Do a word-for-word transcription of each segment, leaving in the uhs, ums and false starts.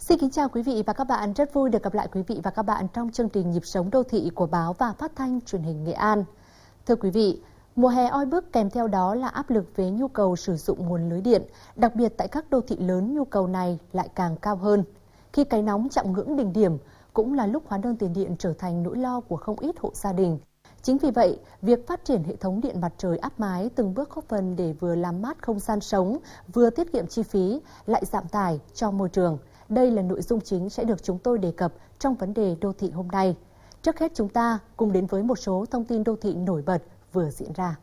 Xin kính chào quý vị và các bạn, rất vui được gặp lại quý vị và các bạn trong chương trình Nhịp sống đô thị của báo và phát thanh truyền hình Nghệ An. Thưa quý vị, mùa hè oi bức kèm theo đó là áp lực về nhu cầu sử dụng nguồn lưới điện, đặc biệt tại các đô thị lớn nhu cầu này lại càng cao hơn. Khi cái nóng chạm ngưỡng đỉnh điểm, cũng là lúc hóa đơn tiền điện trở thành nỗi lo của không ít hộ gia đình. Chính vì vậy, việc phát triển hệ thống điện mặt trời áp mái từng bước góp phần để vừa làm mát không gian sống, vừa tiết kiệm chi phí, lại giảm tải cho môi trường. Đây là nội dung chính sẽ được chúng tôi đề cập trong vấn đề đô thị hôm nay. Trước hết chúng ta cùng đến với một số thông tin đô thị nổi bật vừa diễn ra.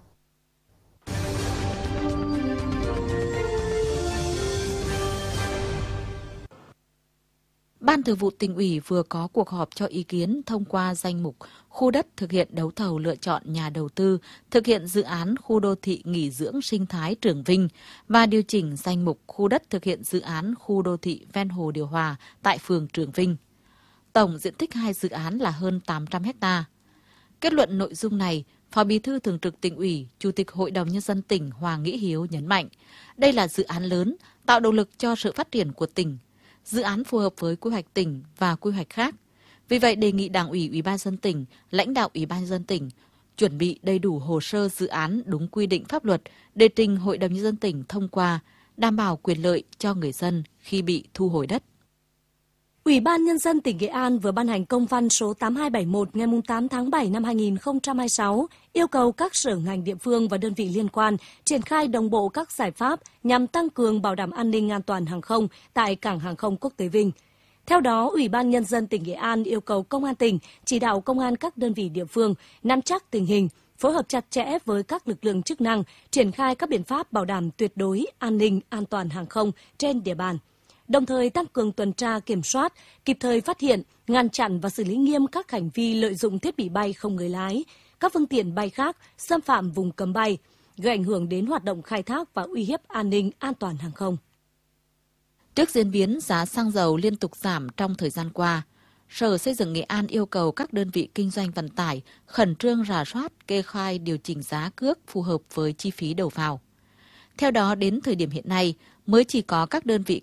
Ban Thường vụ Tỉnh ủy vừa có cuộc họp cho ý kiến thông qua danh mục khu đất thực hiện đấu thầu lựa chọn nhà đầu tư thực hiện dự án khu đô thị nghỉ dưỡng sinh thái Trường Vinh và điều chỉnh danh mục khu đất thực hiện dự án khu đô thị ven hồ Điều Hòa tại phường Trường Vinh. Tổng diện tích hai dự án là hơn tám trăm héc ta. Kết luận nội dung này, Phó Bí thư Thường trực Tỉnh ủy, Chủ tịch Hội đồng Nhân dân tỉnh Hoàng Nghĩa Hiếu nhấn mạnh, đây là dự án lớn, tạo động lực cho sự phát triển của tỉnh. Dự án phù hợp với quy hoạch tỉnh và quy hoạch khác. Vì vậy đề nghị Đảng ủy Ủy ban nhân dân tỉnh, lãnh đạo Ủy ban nhân dân tỉnh chuẩn bị đầy đủ hồ sơ dự án đúng quy định pháp luật để trình Hội đồng Nhân dân tỉnh thông qua, đảm bảo quyền lợi cho người dân khi bị thu hồi đất. Ủy ban Nhân dân tỉnh Nghệ An vừa ban hành công văn số tám hai bảy một ngày tám tháng bảy năm hai nghìn không trăm hai mươi sáu yêu cầu các sở ngành địa phương và đơn vị liên quan triển khai đồng bộ các giải pháp nhằm tăng cường bảo đảm an ninh an toàn hàng không tại Cảng hàng không quốc tế Vinh. Theo đó, Ủy ban Nhân dân tỉnh Nghệ An yêu cầu Công an tỉnh chỉ đạo công an các đơn vị địa phương nắm chắc tình hình, phối hợp chặt chẽ với các lực lượng chức năng, triển khai các biện pháp bảo đảm tuyệt đối an ninh an toàn hàng không trên địa bàn. Đồng thời tăng cường tuần tra kiểm soát, kịp thời phát hiện, ngăn chặn và xử lý nghiêm các hành vi lợi dụng thiết bị bay không người lái, các phương tiện bay khác xâm phạm vùng cấm bay, gây ảnh hưởng đến hoạt động khai thác và uy hiếp an ninh an toàn hàng không. Trước diễn biến giá xăng dầu liên tục giảm trong thời gian qua, Sở Xây dựng Nghệ An yêu cầu các đơn vị kinh doanh vận tải khẩn trương rà soát, kê khai điều chỉnh giá cước phù hợp với chi phí đầu vào. Theo đó, đến thời điểm hiện nay, mới chỉ có các đơn vị